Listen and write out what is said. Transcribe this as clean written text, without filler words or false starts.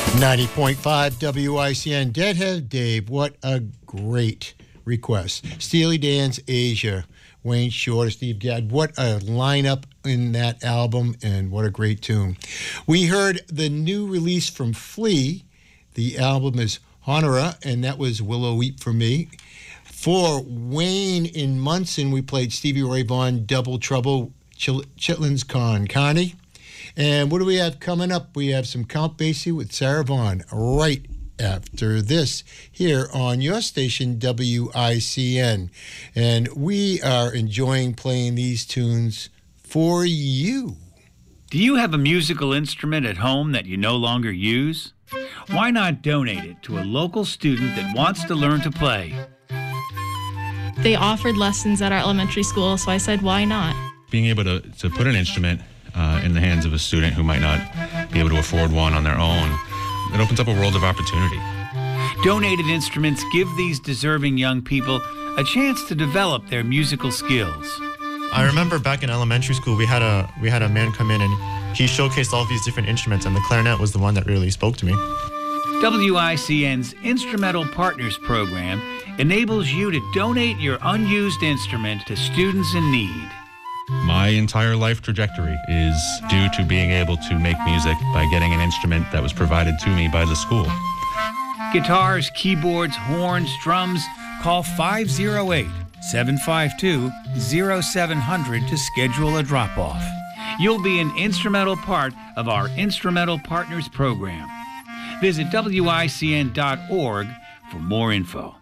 90.5 WICN. Deadhead Dave, what a great request. Steely Dan's Asia, Wayne Shorter, Steve Gadd. What a lineup in that album, and what a great tune. We heard the new release from Flea. The album is Honora, and that was Willow Weep for Me. For Wayne in Munson, we played Stevie Ray Vaughan, Double Trouble, Chitlins Con Carney. And what do we have coming up? We have some Count Basie with Sarah Vaughan right after this here on your station, WICN. And we are enjoying playing these tunes for you. Do you have a musical instrument at home that you no longer use? Why not donate it to a local student that wants to learn to play? They offered lessons at our elementary school, so I said, why not? Being able to put an instrument in the hands of a student who might not be able to afford one on their own, it opens up a world of opportunity. Donated instruments give these deserving young people a chance to develop their musical skills. I remember back in elementary school, we had a man come in and he showcased all these different instruments, and the clarinet was the one that really spoke to me. WICN's Instrumental Partners Program enables you to donate your unused instrument to students in need. My entire life trajectory is due to being able to make music by getting an instrument that was provided to me by the school. Guitars, keyboards, horns, drums, call 508-752-0700 to schedule a drop-off. You'll be an instrumental part of our Instrumental Partners Program. Visit WICN.org for more info.